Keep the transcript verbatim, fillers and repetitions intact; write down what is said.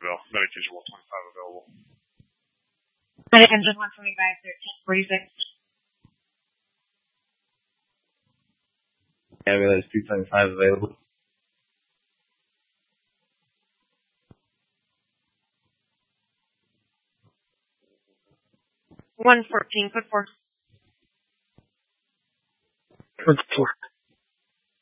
available. Medication one twenty-five available. Medic engine one twenty-five, thirteen forty-six. Ambulance two twenty-five available. one fourteen, code four. Code four.